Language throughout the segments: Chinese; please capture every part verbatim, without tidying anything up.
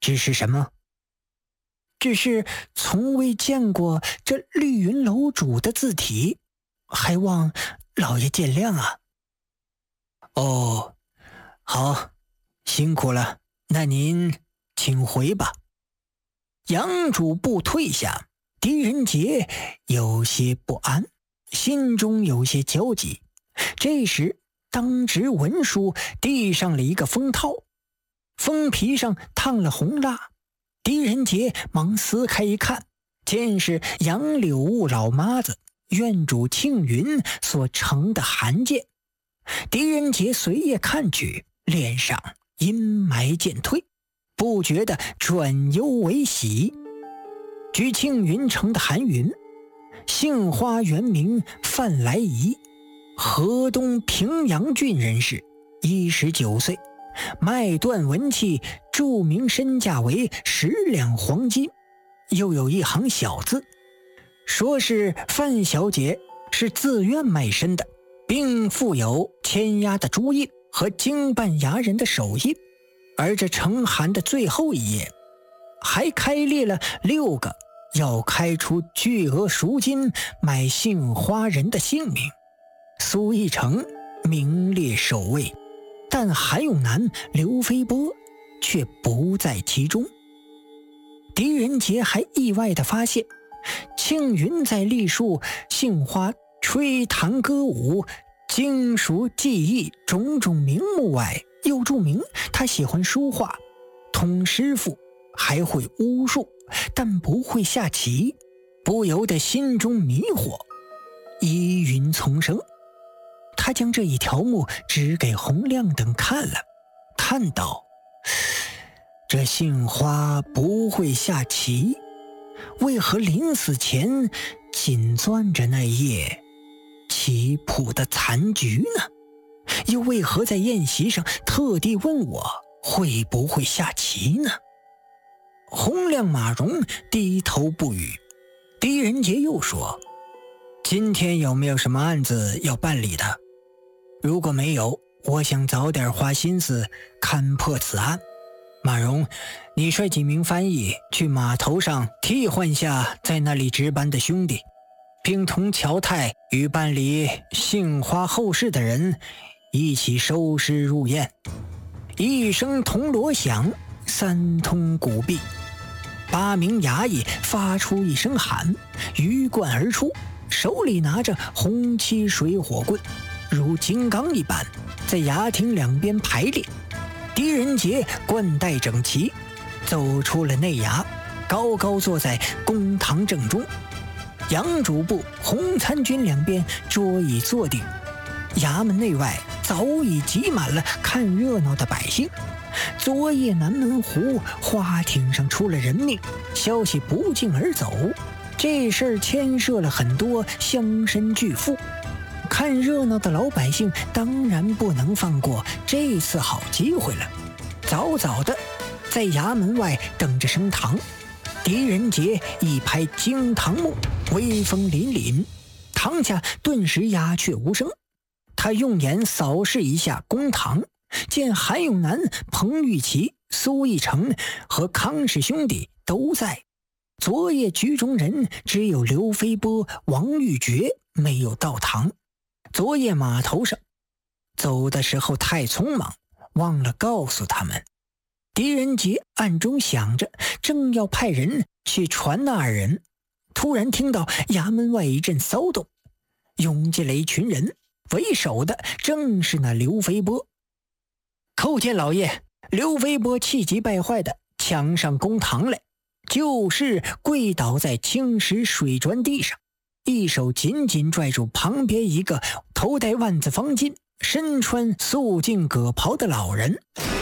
只是什么？只是从未见过这绿云楼主的字体，还望老爷见谅啊。哦，好，辛苦了，那您请回吧。杨主簿退下，狄仁杰有些不安，心中有些焦急。这时当值文书递上了一个封套，封皮上烫了红蜡。狄仁杰忙撕开一看，见是杨柳雾老妈子院主庆云所呈的函件。狄仁杰随夜看去，脸上阴霾渐退，不觉得转忧为喜。据庆云呈的函云，杏花原名范来仪，河东平阳郡人士，一十九岁，卖断文器，著名身价为十两黄金。又有一行小字，说是范小姐是自愿卖身的，并附有签押的朱印和经办衙人的手印。而这呈函的最后一页还开列了六个要开出巨额赎金买杏花人的姓名。苏一成名列首位，但韩永南、刘飞波却不在其中。狄仁杰还意外地发现，庆云在历述杏花吹弹歌舞、经熟技艺种种名目外，又注明他喜欢书画，通诗赋，还会巫术，但不会下棋，不由得心中迷惑，疑云丛生。他将这一条目指给洪亮等看了，叹道：这杏花不会下棋，为何临死前紧攥着那页棋谱的残局呢？又为何在宴席上特地问我会不会下棋呢？洪亮、马荣低头不语。狄仁杰又说：今天有没有什么案子要办理的？如果没有，我想早点花心思勘破此案。马荣，你率几名翻译去码头上替换下在那里值班的兄弟，并同乔太与办理杏花后事的人一起收尸入殓。一声铜锣响，三通鼓壁，八名衙役发出一声喊，鱼贯而出，手里拿着红漆水火棍，如金刚一般，在衙厅两边排列。狄仁杰冠带整齐，走出了内衙，高高坐在公堂正中。杨主簿、洪参军两边桌椅坐定，衙门内外早已挤满了看热闹的百姓。昨夜南门湖花艇上出了人命，消息不胫而走，这事儿牵涉了很多乡绅巨富，看热闹的老百姓当然不能放过这次好机会了，早早的在衙门外等着升堂。狄仁杰一拍惊堂木，威风凛凛，堂下顿时鸦雀无声。他用眼扫视一下公堂，见韩永南、彭玉琪、苏一成和康氏兄弟都在，昨夜局中人只有刘飞波、王玉珏没有到堂。昨夜码头上走的时候太匆忙，忘了告诉他们。狄仁杰暗中想着，正要派人去传那二人，突然听到衙门外一阵骚动，涌进来一群人，为首的正是那刘飞波。叩见老爷！刘飞波气急败坏的抢上公堂来，就是跪倒在青石水砖地上，一手紧紧拽住旁边一个头戴万字方巾、身穿素净葛袍的老人。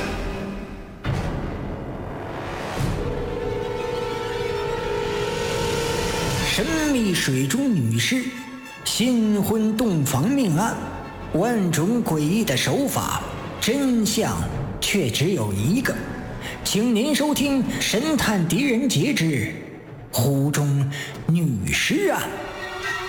神秘水中女尸，新婚洞房命案，万种诡异的手法，真相却只有一个。请您收听《神探狄仁杰之湖中女尸案》。